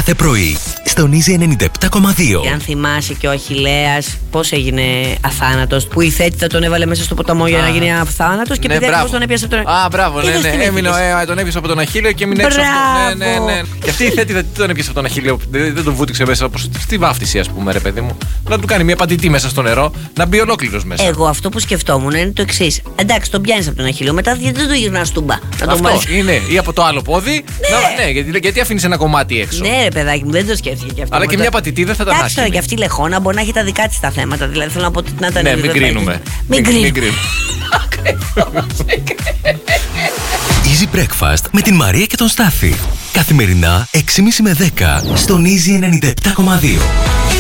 κάθε πρωί στον Easy 97,2. Και αν θυμάσαι και ο Αχιλλέας πώς έγινε αθάνατος, που η Θέτη τον έβαλε μέσα στο ποταμό για να γίνει αθάνατος και επειδή τον έπιασε από τον. Μπράβο, τον έπιασε από τον Αχίλλειο και έμεινε έξω από τον. Ναι. Και αυτή η Θέτη δεν τον έπιασε από τον Αχίλλειο, δεν τον βούτυξε μέσα στη βάφτιση, ας πούμε, ρε παιδί μου. Να του κάνει μια πατητή μέσα στο νερό, να μπει ολόκληρος μέσα. Εγώ αυτό που σκεφτόμουν είναι το εξής. Εντάξει, τον πιάνεις από τον Αχίλλειο, μετά γιατί δεν το γυρνάς τούμπα. Αυτό είναι, ή από το άλλο πόδι. Ναι, γιατί αφήνεις ένα κομμάτι έξω. Ναι, ρε παιδάκι μου, δεν το σκέφτηκε και αυτό. Αλλά και μια πατητή δεν θα ήταν άσχημη. Εντάξει, και αυτή η Λεχόνα μπορεί να έχει τα δικά της τα θέματα. Δηλαδή θέλω να πω ότι να ήταν. Ναι, μην κρίνουμε. Μην κρίνουμε. Easy Breakfast με την Μαρία και τον Στάφη. Καθημερινά 6.30 με 10 στον Easy 97,2.